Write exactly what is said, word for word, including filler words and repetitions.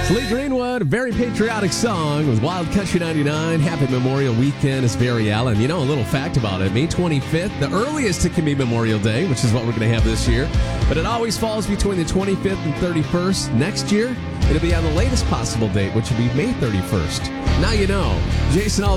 It's Lee Greenwood, a very patriotic song with Wild Country ninety-nine. Happy Memorial Weekend. It's Barry Allen. You know, a little fact about it. May twenty-fifth, the earliest it can be Memorial Day, which is what we're going to have this year. But it always falls between the twenty-fifth and thirty-first. Next year, it'll be on the latest possible date, which will be May thirty-first. Now you know. Jason Al